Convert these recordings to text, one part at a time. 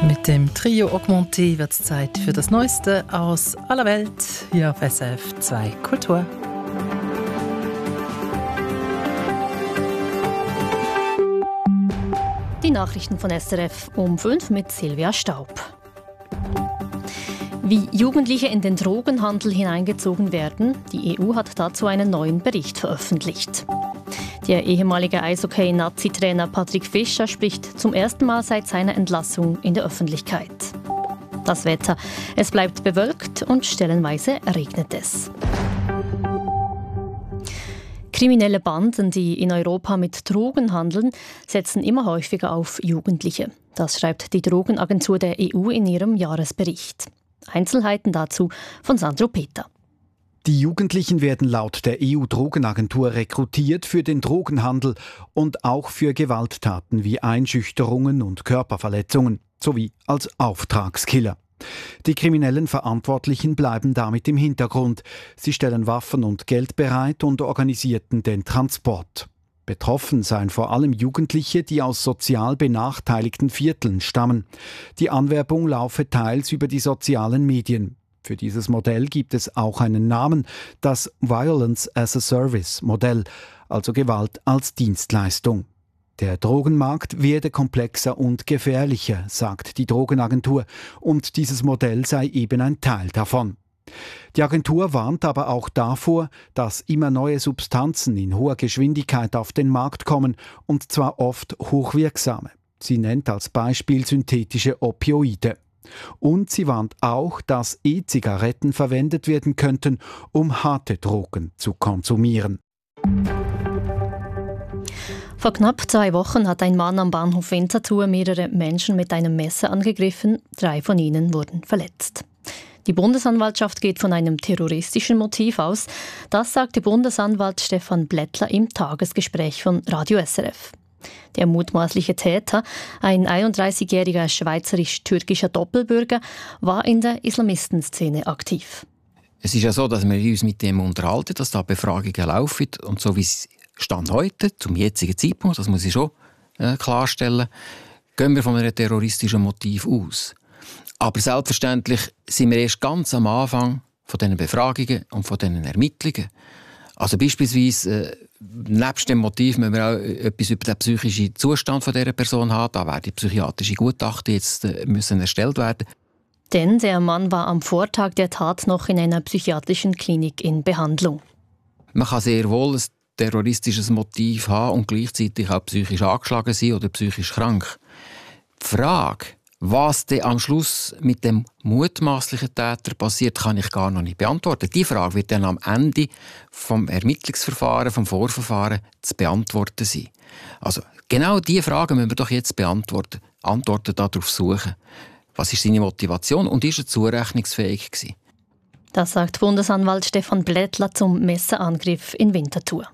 Mit dem Trio Augmenté wird es Zeit für das Neueste aus aller Welt hier auf SRF 2 Kultur. Die Nachrichten von SRF um 5 mit Silvia Staub. Wie Jugendliche in den Drogenhandel hineingezogen werden, die EU hat dazu einen neuen Bericht veröffentlicht. Der ehemalige Eishockey-Nazi-Trainer Patrick Fischer spricht zum ersten Mal seit seiner Entlassung in der Öffentlichkeit. Das Wetter: Es bleibt bewölkt und stellenweise regnet es. Kriminelle Banden, die in Europa mit Drogen handeln, setzen immer häufiger auf Jugendliche. Das schreibt die Drogenagentur der EU in ihrem Jahresbericht. Einzelheiten dazu von Sandro Peter. Die Jugendlichen werden laut der EU-Drogenagentur rekrutiert für den Drogenhandel und auch für Gewalttaten wie Einschüchterungen und Körperverletzungen sowie als Auftragskiller. Die kriminellen Verantwortlichen bleiben damit im Hintergrund. Sie stellen Waffen und Geld bereit und organisierten den Transport. Betroffen seien vor allem Jugendliche, die aus sozial benachteiligten Vierteln stammen. Die Anwerbung laufe teils über die sozialen Medien. Für dieses Modell gibt es auch einen Namen, das Violence as a Service Modell, also Gewalt als Dienstleistung. Der Drogenmarkt werde komplexer und gefährlicher, sagt die Drogenagentur, und dieses Modell sei eben ein Teil davon. Die Agentur warnt aber auch davor, dass immer neue Substanzen in hoher Geschwindigkeit auf den Markt kommen, und zwar oft hochwirksame. Sie nennt als Beispiel synthetische Opioide. Und sie warnt auch, dass E-Zigaretten verwendet werden könnten, um harte Drogen zu konsumieren. Vor knapp 2 Wochen hat ein Mann am Bahnhof Winterthur mehrere Menschen mit einem Messer angegriffen. 3 von ihnen wurden verletzt. Die Bundesanwaltschaft geht von einem terroristischen Motiv aus. Das sagte Bundesanwalt Stefan Blättler im Tagesgespräch von Radio SRF. Der mutmaßliche Täter, ein 31-jähriger schweizerisch-türkischer Doppelbürger, war in der Islamistenszene aktiv. Es ist ja so, dass wir uns mit dem unterhalten, dass da Befragungen laufen. Und so wie es Stand heute, zum jetzigen Zeitpunkt, das muss ich schon klarstellen, gehen wir von einem terroristischen Motiv aus. Aber selbstverständlich sind wir erst ganz am Anfang von diesen Befragungen und von diesen Ermittlungen. Also beispielsweise, nebst dem Motiv müssen wir auch etwas über den psychischen Zustand von dieser Person haben. Da werden psychiatrische Gutachten jetzt müssen erstellt werden. Denn der Mann war am Vortag der Tat noch in einer psychiatrischen Klinik in Behandlung. Man kann sehr wohl ein terroristisches Motiv haben und gleichzeitig auch psychisch angeschlagen sein oder psychisch krank. Die Frage, was dann am Schluss mit dem mutmaßlichen Täter passiert, kann ich gar noch nicht beantworten. Die Frage wird dann am Ende vom Ermittlungsverfahren, vom Vorverfahren zu beantworten sein. Also genau diese Fragen müssen wir doch jetzt beantworten. Antworten darauf suchen. Was ist seine Motivation und ist er zurechnungsfähig gewesen? Das sagt Bundesanwalt Stefan Blättler zum Messerangriff in Winterthur.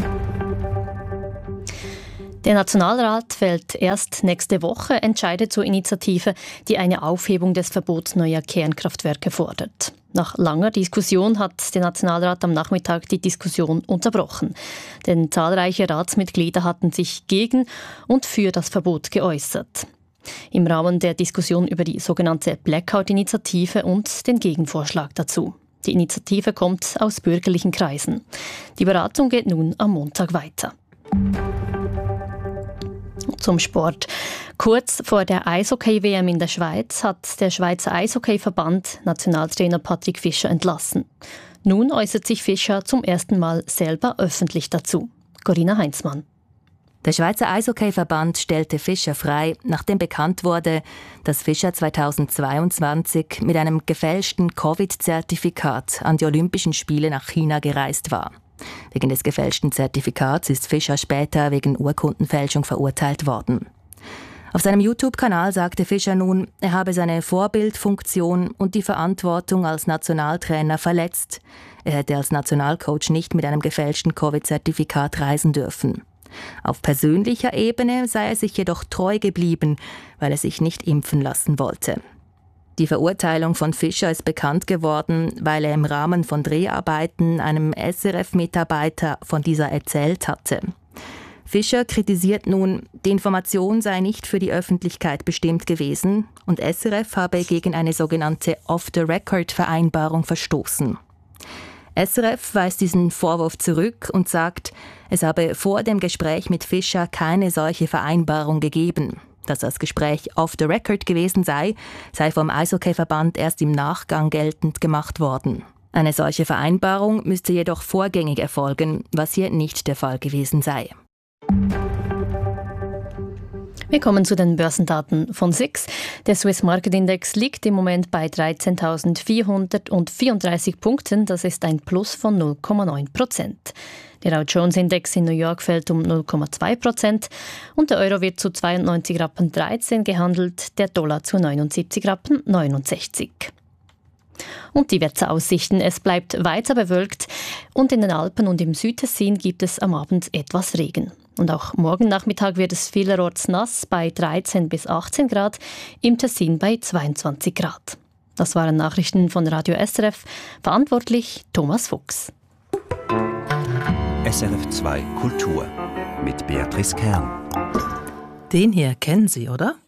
Der Nationalrat fällt erst nächste Woche Entscheide zur Initiative, die eine Aufhebung des Verbots neuer Kernkraftwerke fordert. Nach langer Diskussion hat der Nationalrat am Nachmittag die Diskussion unterbrochen. Denn zahlreiche Ratsmitglieder hatten sich gegen und für das Verbot geäußert. Im Rahmen der Diskussion über die sogenannte Blackout-Initiative und den Gegenvorschlag dazu. Die Initiative kommt aus bürgerlichen Kreisen. Die Beratung geht nun am Montag weiter. Zum Sport. Kurz vor der Eishockey-WM in der Schweiz hat der Schweizer Eishockey-Verband Nationaltrainer Patrick Fischer entlassen. Nun äußert sich Fischer zum ersten Mal selber öffentlich dazu. Corinna Heinzmann. Der Schweizer Eishockey-Verband stellte Fischer frei, nachdem bekannt wurde, dass Fischer 2022 mit einem gefälschten Covid-Zertifikat an die Olympischen Spiele nach China gereist war. Wegen des gefälschten Zertifikats ist Fischer später wegen Urkundenfälschung verurteilt worden. Auf seinem YouTube-Kanal sagte Fischer nun, er habe seine Vorbildfunktion und die Verantwortung als Nationaltrainer verletzt. Er hätte als Nationalcoach nicht mit einem gefälschten Covid-Zertifikat reisen dürfen. Auf persönlicher Ebene sei er sich jedoch treu geblieben, weil er sich nicht impfen lassen wollte. Die Verurteilung von Fischer ist bekannt geworden, weil er im Rahmen von Dreharbeiten einem SRF-Mitarbeiter von dieser erzählt hatte. Fischer kritisiert nun, die Information sei nicht für die Öffentlichkeit bestimmt gewesen und SRF habe gegen eine sogenannte Off-the-Record-Vereinbarung verstoßen. SRF weist diesen Vorwurf zurück und sagt, es habe vor dem Gespräch mit Fischer keine solche Vereinbarung gegeben. Dass das Gespräch off the record gewesen sei vom Eishockeyverband erst im Nachgang geltend gemacht worden. Eine solche Vereinbarung müsste jedoch vorgängig erfolgen, was hier nicht der Fall gewesen sei. Wir kommen zu den Börsendaten von SIX. Der Swiss Market Index liegt im Moment bei 13.434 Punkten. Das ist ein Plus von 0,9%. Der Dow Jones Index in New York fällt um 0,2% und der Euro wird zu 92,13 Rappen gehandelt, der Dollar zu 79,69 Rappen. Und die Wetteraussichten. Es bleibt weiter bewölkt und in den Alpen und im Südtessin gibt es am Abend etwas Regen. Und auch morgen Nachmittag wird es vielerorts nass bei 13 bis 18 Grad, im Tessin bei 22 Grad. Das waren Nachrichten von Radio SRF. Verantwortlich Thomas Fuchs. SRF 2 Kultur mit Beatrice Kern. Den hier kennen Sie, oder?